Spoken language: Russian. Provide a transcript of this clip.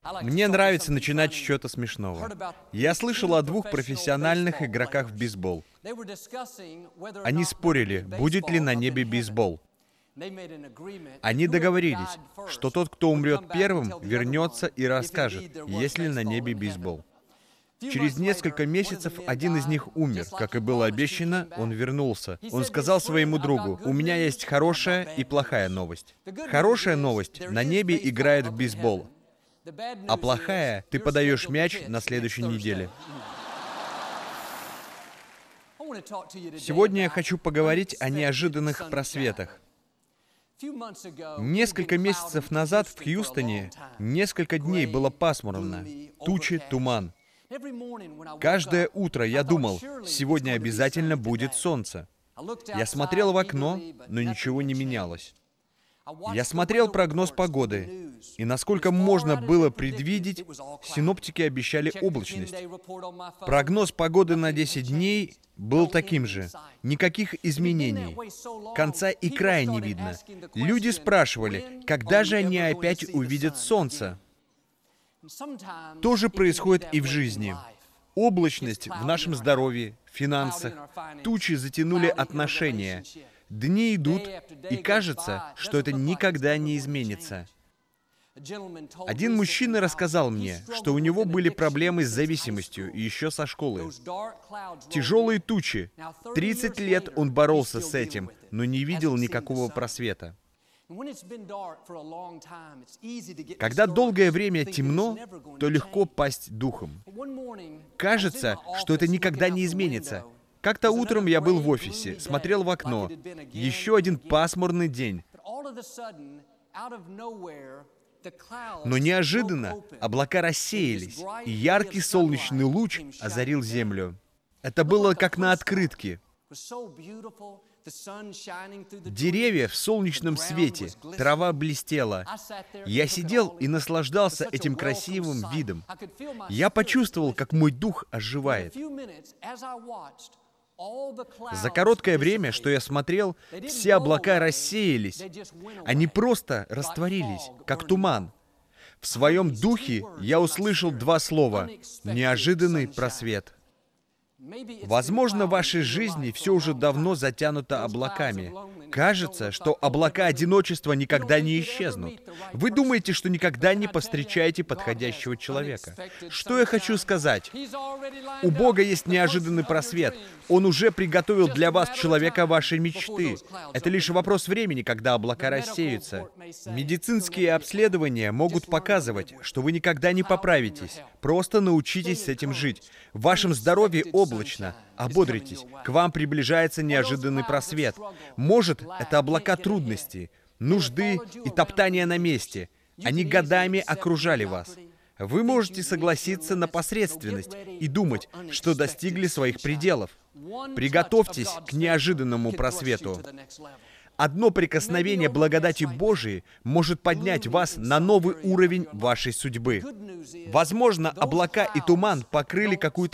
Мне нравится начинать с чего-то смешного. Я слышал о двух профессиональных игроках в бейсбол. Они спорили, будет ли на небе бейсбол. Они договорились, что тот, кто умрет первым, вернется и расскажет, есть ли на небе бейсбол. Через несколько месяцев один из них умер. Как и было обещано, он вернулся. Он сказал своему другу: «У меня есть хорошая и плохая новость. Хорошая новость — на небе играет в бейсбол. А плохая — ты подаешь мяч на следующей неделе». Сегодня я хочу поговорить о неожиданных просветах. Несколько месяцев назад в Хьюстоне несколько дней было пасмурно, тучи, туман. Каждое утро я думал, сегодня обязательно будет солнце. Я смотрел в окно, но ничего не менялось. Я смотрел прогноз погоды, и насколько можно было предвидеть, синоптики обещали облачность. Прогноз погоды на 10 дней был таким же. Никаких изменений. Конца и края не видно. Люди спрашивали, когда же они опять увидят солнце. То же происходит и в жизни. Облачность в нашем здоровье, финансах, тучи затянули отношения. Дни идут, и кажется, что это никогда не изменится. Один мужчина рассказал мне, что у него были проблемы с зависимостью, еще со школы. Тяжелые тучи. 30 лет он боролся с этим, но не видел никакого просвета. Когда долгое время темно, то легко пасть духом. Кажется, что это никогда не изменится. Как-то утром я был в офисе, смотрел в окно. Еще один пасмурный день. Но неожиданно облака рассеялись, и яркий солнечный луч озарил землю. Это было как на открытке. Деревья в солнечном свете, трава блестела. Я сидел и наслаждался этим красивым видом. Я почувствовал, как мой дух оживает. За короткое время, что я смотрел, все облака рассеялись. Они просто растворились, как туман. В своем духе я услышал два слова: «неожиданный просвет». Возможно, в вашей жизни все уже давно затянуто облаками. Кажется, что облака одиночества никогда не исчезнут. Вы думаете, что никогда не повстречаете подходящего человека. Что я хочу сказать? У Бога есть неожиданный просвет. Он уже приготовил для вас человека вашей мечты. Это лишь вопрос времени, когда облака рассеются. Медицинские обследования могут показывать, что вы никогда не поправитесь. Просто научитесь с этим жить. В вашем здоровье облачно. Ободритесь. К вам приближается неожиданный просвет. Может, это облака трудностей, нужды и топтания на месте. Они годами окружали вас. Вы можете согласиться на посредственность и думать, что достигли своих пределов. Приготовьтесь к неожиданному просвету. Одно прикосновение благодати Божией может поднять вас на новый уровень вашей судьбы. Возможно, облака и туман покрыли какую-то